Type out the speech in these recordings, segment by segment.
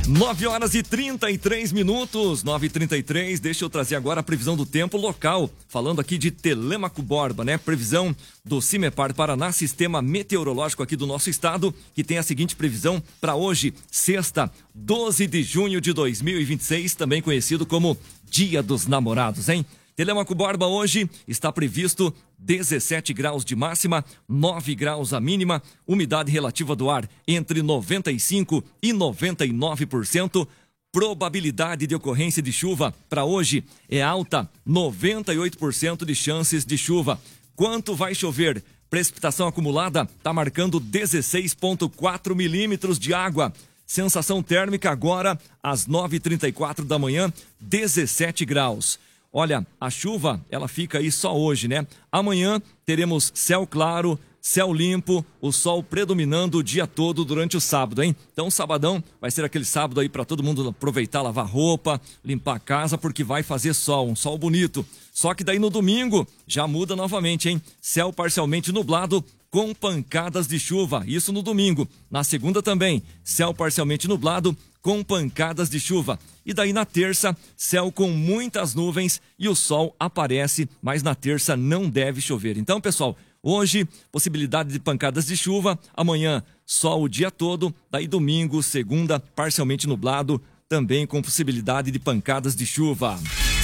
9h33, 9h33. Deixa eu trazer agora a previsão do tempo local. Falando aqui de Telêmaco Borba, né? Previsão do CIMEPAR Paraná, sistema meteorológico aqui do nosso estado, que tem a seguinte previsão para hoje, sexta, 12 de junho de 2026, também conhecido como Dia dos Namorados, hein? Telêmaco Borba hoje está previsto 17 graus de máxima, 9 graus a mínima, umidade relativa do ar entre 95% e 99%, probabilidade de ocorrência de chuva para hoje é alta, 98% de chances de chuva. Quanto vai chover? Precipitação acumulada está marcando 16,4 milímetros de água. Sensação térmica agora às 9h34 da manhã, 17 graus. Olha, a chuva, ela fica aí só hoje, né? Amanhã teremos céu claro, céu limpo, o sol predominando o dia todo durante o sábado, hein? Então, sabadão vai ser aquele sábado aí para todo mundo aproveitar, lavar roupa, limpar a casa, porque vai fazer sol, um sol bonito. Só que daí no domingo já muda novamente, hein? Céu parcialmente nublado com pancadas de chuva, isso no domingo. Na segunda também, céu parcialmente nublado com pancadas de chuva. E daí na terça, céu com muitas nuvens e o sol aparece, mas na terça não deve chover. Então, pessoal, hoje, possibilidade de pancadas de chuva, amanhã sol o dia todo, daí domingo, segunda, parcialmente nublado, também com possibilidade de pancadas de chuva.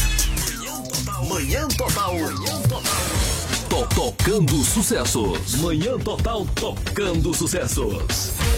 Manhã Total. Tocando sucessos. Manhã Total tocando sucessos.